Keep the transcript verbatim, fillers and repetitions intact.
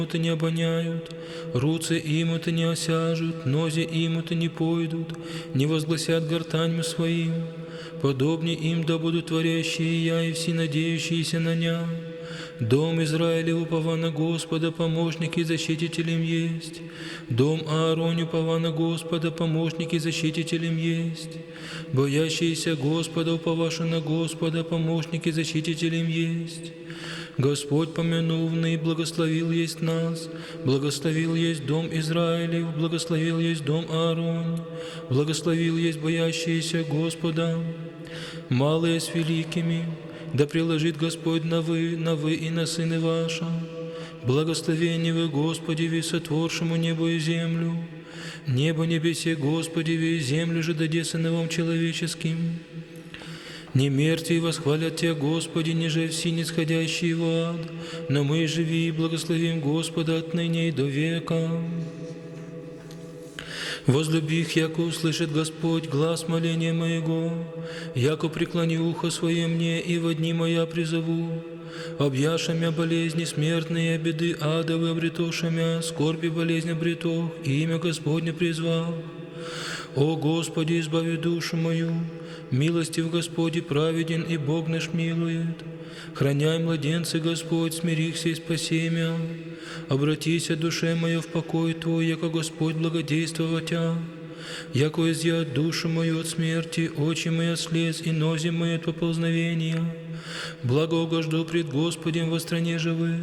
имут и не обоняют, руцы имут и не осяжут, нози имут и не пойдут, не возгласят гортанью своим. Подобнее им да будут творящие я и все надеющиеся на ня. Дом Израилев упова на Господа, помощник и защититель им есть. Дом Ааронь упова на Господа, помощник и защититель им есть. Боящиеся Господа уповашу на Господа, помощник и защититель им есть. Господь помянувный благословил есть нас, благословил есть дом Израилев, благословил есть дом Ааронь, благословил есть боящиеся Господа. Малые с великими, да приложит Господь на вы, на вы и на сыны ваши. Благословение вы, Господи, сотворшему небо и землю. Небо небесе, Господи, землю же даде сыновам человеческим. Не мерьте и восхвалят Тебя, Господи, ниже все нисходящие в ад, но мы живи и благословим Господа отныне и до века. Возлюби их, яко услышит Господь глаз моления моего, яко преклони ухо свое мне, и во дни моя призову. Объяша мя болезни смертные, беды адовы обретоша мя, скорби болезнь обретох, и имя Господне призвал. О Господи, избави душу мою, милостив Господи, праведен и Бог наш милует. Храняй младенцы, Господь, смирихся и спаси мя. Обратися, душе моя, в покой Твой, яко Господь благодействовать Тя. Яко изъят душу мою от смерти, очи мои от слез и нози мои от поползновения. Благо угожду пред Господем во стране живых.